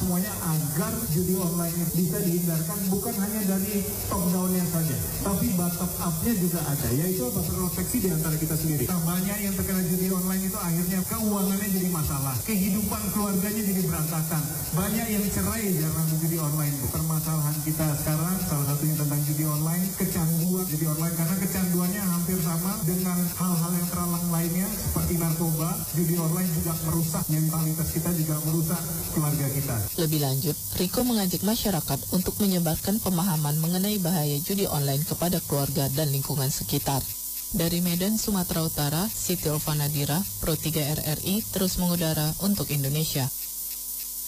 semuanya agar judi online bisa dihindarkan bukan hanya dari top down-nya saja, tapi bottom up-nya juga ada, yaitu introspeksi di antara kita sendiri. Banyak yang terkena judi online itu akhirnya keuangannya jadi masalah, kehidupan keluarganya jadi berantakan, banyak yang cerai karena judi online. Permasalahan kita sekarang salah satunya tentang judi online, kecanduan judi online, karena kecanduannya hampir sama dengan hal-hal yang terlarang lainnya seperti narkoba. Judi online juga merusak mentalitas kita, juga merusak keluarga kita. Lebih lanjut, Riko mengajak masyarakat untuk menyebarkan pemahaman mengenai bahaya judi online kepada keluarga dan lingkungan sekitar. Dari Medan, Sumatera Utara, Siti Olvanadira, Pro 3 RRI terus mengudara untuk Indonesia.